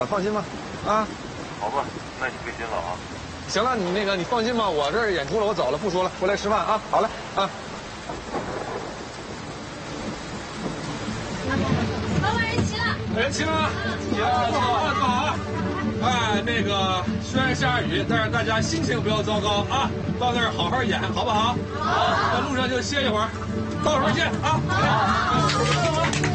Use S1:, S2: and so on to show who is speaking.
S1: 放心吧，啊。
S2: 好吧，那你费心了啊。
S1: 行了，你放心吧，我这儿演出了，我走了，不说了，回来吃饭啊。好嘞，啊。
S3: 老板人齐了。
S1: 人齐了吗？坐好啊。哎，那个虽然下着雨，但是大家心情不要糟糕啊，到那儿好好演，好不好？好。在路上就歇一会儿，到时候见啊。好。